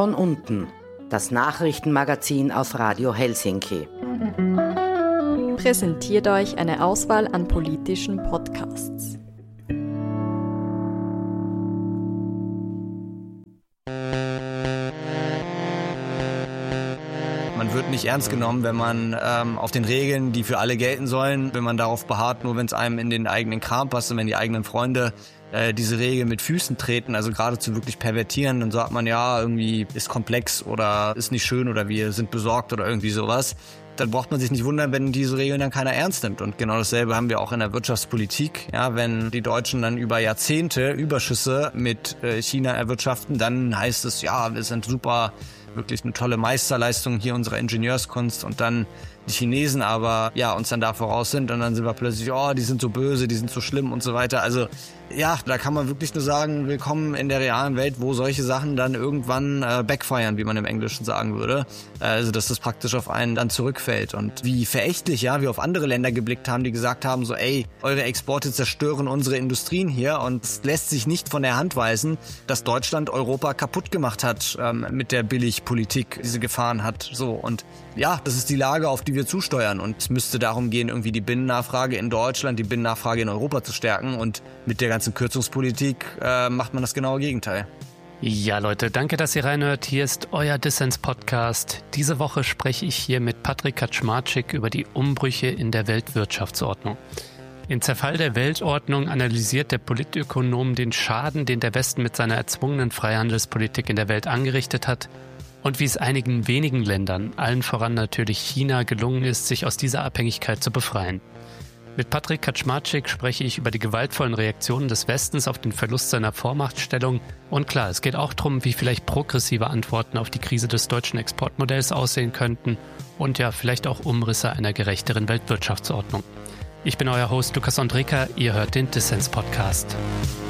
von unten, das Nachrichtenmagazin auf Radio Helsinki. Präsentiert euch eine Auswahl an politischen Podcasts. Man wird nicht ernst genommen, wenn man auf den Regeln, die für alle gelten sollen, wenn man darauf beharrt, nur wenn es einem in den eigenen Kram passt und wenn die eigenen Freunde diese Regeln mit Füßen treten, also geradezu wirklich pervertieren, dann sagt man, ja, irgendwie ist komplex oder ist nicht schön oder wir sind besorgt oder irgendwie sowas. Dann braucht man sich nicht wundern, wenn diese Regeln dann keiner ernst nimmt. Und genau dasselbe haben wir auch in der Wirtschaftspolitik. Ja, wenn die Deutschen dann über Jahrzehnte Überschüsse mit China erwirtschaften, dann heißt es, ja, wir sind super, wirklich eine tolle Meisterleistung hier unserer Ingenieurskunst, und dann die Chinesen aber ja uns dann da voraus sind und dann sind wir plötzlich, oh, die sind so böse, die sind so schlimm und so weiter. Also ja, da kann man wirklich nur sagen, willkommen in der realen Welt, wo solche Sachen dann irgendwann backfiren, wie man im Englischen sagen würde. Also dass das praktisch auf einen dann zurückfällt. Und wie verächtlich, ja, wir auf andere Länder geblickt haben, die gesagt haben, so ey, eure Exporte zerstören unsere Industrien hier, und es lässt sich nicht von der Hand weisen, dass Deutschland Europa kaputt gemacht hat mit der Billigpolitik, die sie gefahren hat. So, und ja, das ist die Lage, auf die wir zusteuern, und es müsste darum gehen, irgendwie die Binnennachfrage in Deutschland, die Binnennachfrage in Europa zu stärken, und mit der ganzen Kürzungspolitik macht man das genaue Gegenteil. Ja, Leute, danke, dass ihr reinhört. Hier ist euer Dissens-Podcast. Diese Woche spreche ich hier mit Patrick Kaczmarczyk über die Umbrüche in der Weltwirtschaftsordnung. In Zerfall der Weltordnung analysiert der Politökonom den Schaden, den der Westen mit seiner erzwungenen Freihandelspolitik in der Welt angerichtet hat, und wie es einigen wenigen Ländern, allen voran natürlich China, gelungen ist, sich aus dieser Abhängigkeit zu befreien. Mit Patrick Kaczmarczyk spreche ich über die gewaltvollen Reaktionen des Westens auf den Verlust seiner Vormachtstellung. Und klar, es geht auch darum, wie vielleicht progressive Antworten auf die Krise des deutschen Exportmodells aussehen könnten und ja, vielleicht auch Umrisse einer gerechteren Weltwirtschaftsordnung. Ich bin euer Host Lukas Andreka, ihr hört den Dissens-Podcast.